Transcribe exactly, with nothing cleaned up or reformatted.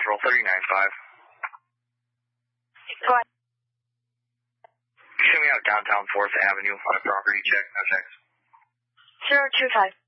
Central, thirty-nine five. Go ahead. Show me out downtown fourth Avenue on a property check, no checks. zero two five.